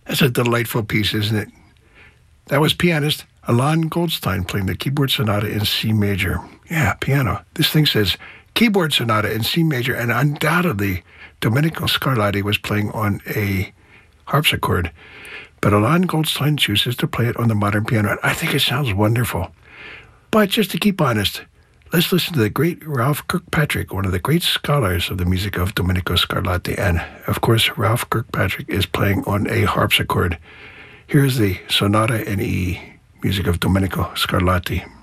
That's a delightful piece, isn't it? That was pianist Alain Goldstein playing the keyboard sonata in C major. Yeah, piano. This thing says keyboard sonata in C major, and undoubtedly Domenico Scarlatti was playing on a harpsichord. But Alain Goldstein chooses to play it on the modern piano, and I think it sounds wonderful. But just to keep honest, let's listen to the great Ralph Kirkpatrick, one of the great scholars of the music of Domenico Scarlatti. And, of course, Ralph Kirkpatrick is playing on a harpsichord. Here's the Sonata in E, music of Domenico Scarlatti.